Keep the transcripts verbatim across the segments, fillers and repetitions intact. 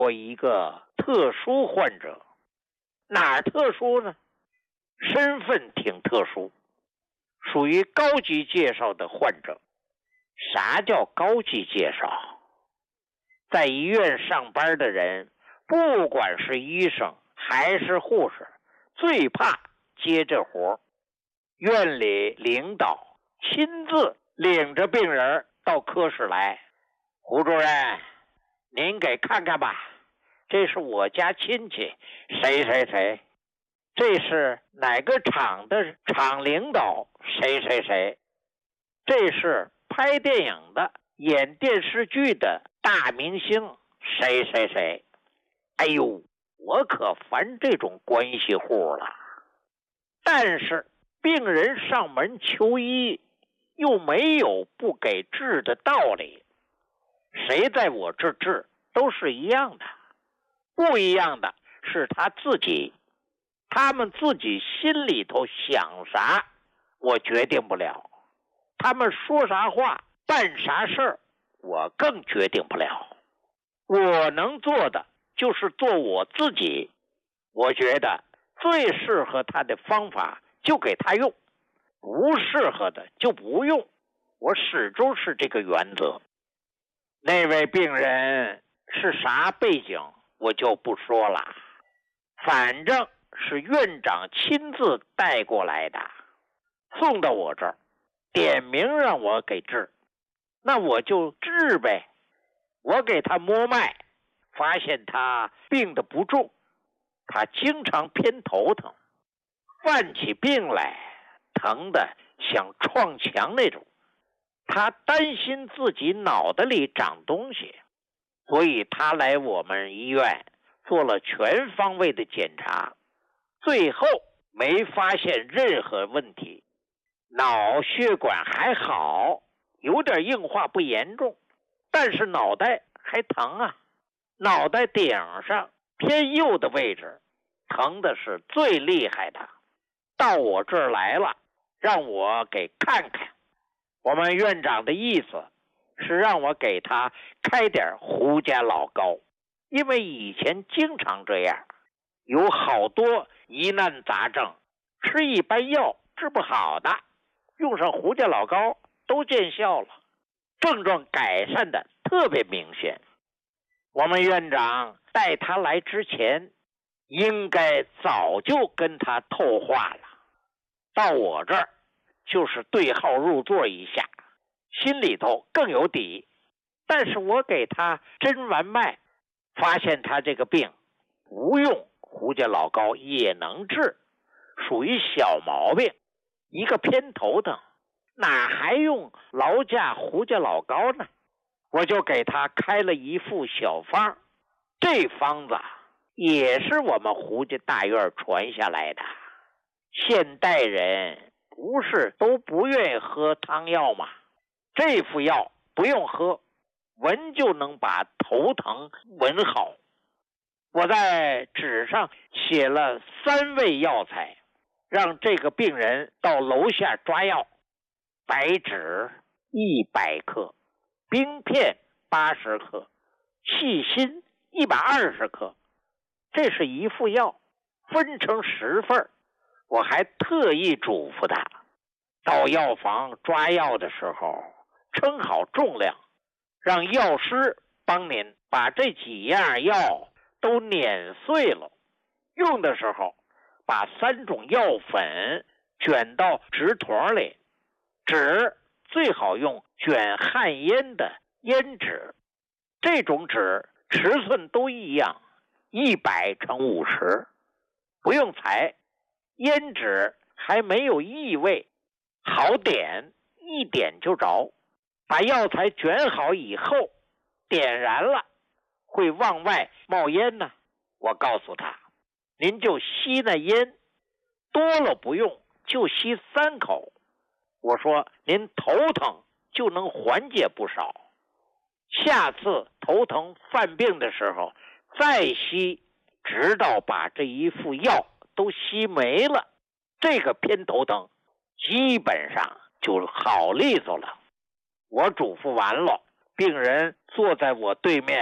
我一个特殊患者。哪儿特殊呢？身份挺特殊，属于高级介绍的患者。啥叫高级介绍？在医院上班的人，不管是医生还是护士，最怕接这活。院里领导亲自领着病人到科室来，胡主任，您给看看吧，这是我家亲戚谁谁谁，这是哪个厂的厂领导谁谁谁，这是拍电影的演电视剧的大明星谁谁谁。哎呦，我可烦这种关系户了。但是病人上门求医，又没有不给治的道理，谁在我这治都是一样的。不一样的是他自己，他们自己心里头想啥，我决定不了。他们说啥话，办啥事儿，我更决定不了。我能做的就是做我自己。我觉得最适合他的方法就给他用，不适合的就不用。我始终是这个原则。那位病人是啥背景我就不说了，反正是院长亲自带过来的，送到我这儿，点名让我给治，那我就治呗。我给他摸脉，发现他病得不重，他经常偏头疼，犯起病来疼得想撞墙那种。他担心自己脑袋里长东西，所以他来我们医院做了全方位的检查，最后没发现任何问题，脑血管还好，有点硬化不严重，但是脑袋还疼啊，脑袋顶上偏右的位置疼的是最厉害的。到我这儿来了，让我给看看。我们院长的意思是让我给他开点胡家老膏，因为以前经常这样，有好多疑难杂症，吃一般药治不好的，用上胡家老膏都见效了，症状改善的特别明显。我们院长带他来之前，应该早就跟他透话了，到我这儿就是对号入座一下，心里头更有底。但是我给他诊完脉，发现他这个病不用胡家老膏也能治，属于小毛病，一个偏头疼，哪还用劳驾胡家老膏呢？我就给他开了一副小方，这方子也是我们胡家大院传下来的。现代人不是都不愿意喝汤药吗？这副药不用喝，闻就能把头疼闻好。我在纸上写了三味药材，让这个病人到楼下抓药。白芷一百克，冰片八十克，细辛一百二十克。这是一副药，分成十份。我还特意嘱咐他，到药房抓药的时候称好重量，让药师帮您把这几样药都碾碎了，用的时候把三种药粉卷到纸筒里，纸最好用卷旱烟的烟纸，这种纸尺寸都一样，一百乘五十，不用裁，烟纸还没有异味，好点，一点就着。把药材卷好以后，点燃了会往外冒烟呢。我告诉他，您就吸那烟，多了不用，就吸三口。我说您头疼就能缓解不少，下次头疼犯病的时候再吸，直到把这一副药都吸没了，这个偏头疼基本上就好利索了。我嘱咐完了，病人坐在我对面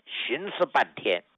寻思半天，